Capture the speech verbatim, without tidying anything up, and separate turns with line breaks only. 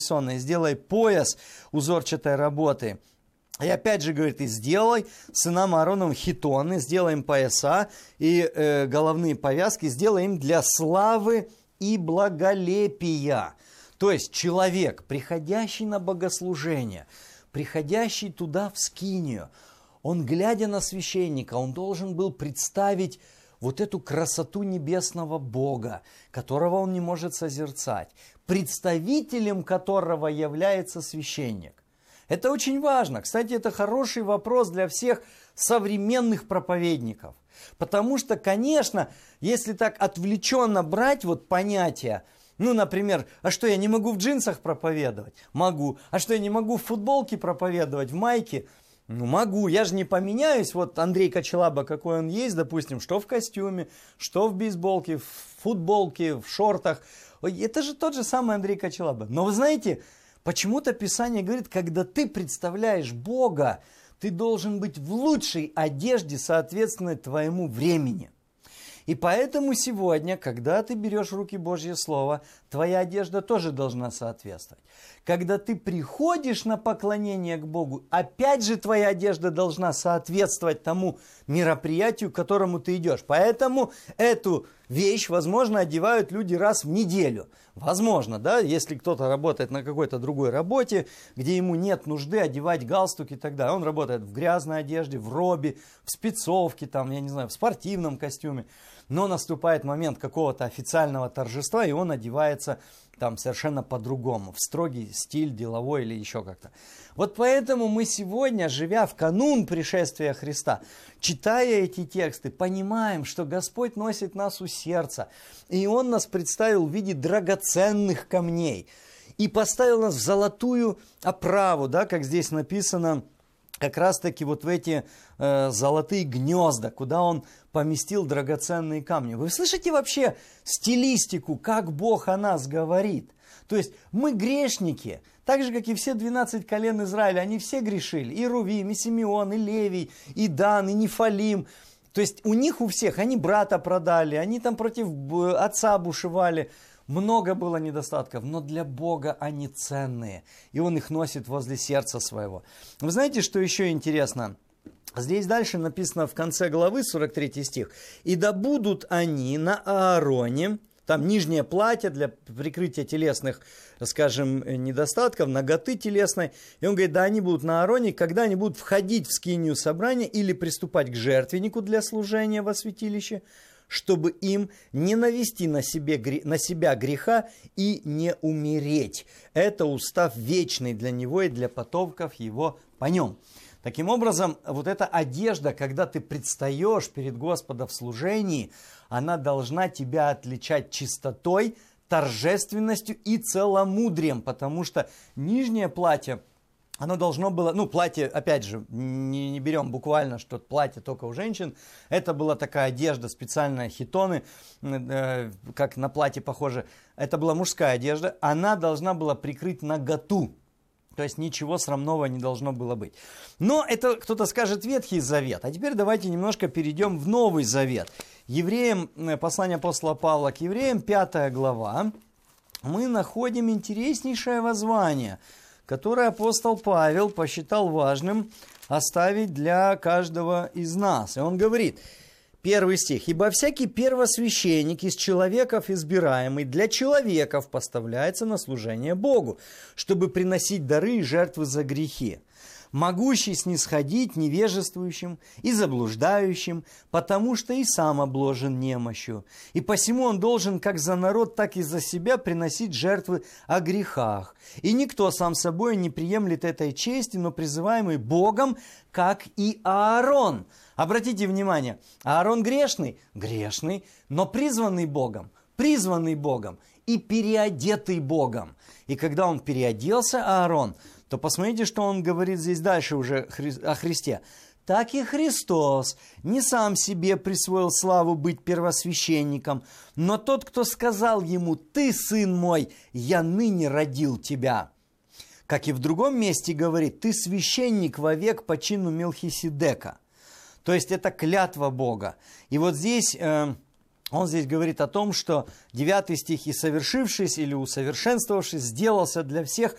сделай пояс узорчатой работы. И опять же говорит, и сделай сынам Аароновым хитоны, сделай им пояса и э, головные повязки, сделай им для славы и благолепия. То есть человек, приходящий на богослужение, приходящий туда в скинию, он, глядя на священника, он должен был представить вот эту красоту небесного Бога, которого он не может созерцать, представителем которого является священник. Это очень важно. Кстати, это хороший вопрос для всех современных проповедников. Потому что, конечно, если так отвлеченно брать вот понятия, ну, например, а что, я не могу в джинсах проповедовать? Могу. А что, я не могу в футболке проповедовать, в майке? Ну, могу. Я же не поменяюсь. Вот Андрей Кочелаба, какой он есть, допустим, что в костюме, что в бейсболке, в футболке, в шортах. Это же тот же самый Андрей Кочелаба. Но вы знаете, почему-то Писание говорит, когда ты представляешь Бога, ты должен быть в лучшей одежде, соответственно, твоему времени. И поэтому сегодня, когда ты берешь в руки Божье Слово, твоя одежда тоже должна соответствовать. Когда ты приходишь на поклонение к Богу, опять же твоя одежда должна соответствовать тому мероприятию, к которому ты идешь. Поэтому эту вещь, возможно, одевают люди раз в неделю. Возможно, да, если кто-то работает на какой-то другой работе, где ему нет нужды одевать галстук и так далее. Он работает в грязной одежде, в робе, в спецовке, там, я не знаю, в спортивном костюме. Но наступает момент какого-то официального торжества, и он одевается там совершенно по-другому, в строгий стиль, деловой или еще как-то. Вот поэтому мы сегодня, живя в канун пришествия Христа, читая эти тексты, понимаем, что Господь носит нас у сердца, и Он нас представил в виде драгоценных камней, и поставил нас в золотую оправу, да, как здесь написано, как раз-таки вот в эти э, золотые гнезда, куда Он поместил драгоценные камни. Вы слышите вообще стилистику, как Бог о нас говорит? То есть мы грешники, так же, как и все двенадцать колен Израиля, они все грешили. И Рувим, и Симеон, и Левий, и Дан, и Нефалим. То есть у них у всех, они брата продали, они там против отца бушевали. Много было недостатков, но для Бога они ценные. И Он их носит возле сердца своего. Вы знаете, что еще интересно? Здесь дальше написано в конце главы, сорок третий стих. «И да будут они на Аароне», там нижнее платье для прикрытия телесных, скажем, недостатков, наготы телесной. И он говорит, да, они будут на Аароне, когда они будут входить в скинию собрания или приступать к жертвеннику для служения во святилище, чтобы им не навести на, себе, на себя греха и не умереть. Это устав вечный для него и для потомков его по нем. Таким образом, вот эта одежда, когда ты предстаешь перед Господом в служении, она должна тебя отличать чистотой, торжественностью и целомудрием, потому что нижнее платье, оно должно было, ну, платье, опять же, не, не берем буквально, что платье только у женщин. Это была такая одежда, специальная хитоны, э, как на платье похоже. Это была мужская одежда. Она должна была прикрыть наготу. То есть ничего срамного не должно было быть. Но это, кто-то скажет, Ветхий Завет. А теперь давайте немножко перейдем в Новый Завет. Евреям, послание апостола Павла к евреям, пятая глава. Мы находим интереснейшее воззвание, которое апостол Павел посчитал важным оставить для каждого из нас. И он говорит, первый стих. «Ибо всякий первосвященник из человеков избираемый для человеков поставляется на служение Богу, чтобы приносить дары и жертвы за грехи, могущий снисходить невежествующим и заблуждающим, потому что и сам обложен немощью. И посему он должен как за народ, так и за себя приносить жертвы о грехах. И никто сам собой не приемлет этой чести, но призываемый Богом, как и Аарон». Обратите внимание, Аарон грешный? Грешный, но призванный Богом, призванный Богом и переодетый Богом. И когда он переоделся, Аарон, то посмотрите, что он говорит здесь дальше уже о Христе. «Так и Христос не сам себе присвоил славу быть первосвященником, но тот, кто сказал ему, «Ты, сын мой, я ныне родил тебя». Как и в другом месте говорит, «Ты священник вовек по чину Мелхиседека». То есть это клятва Бога. И вот здесь, э, он здесь говорит о том, что девятый стих, «И совершившись или усовершенствовавшись, сделался для всех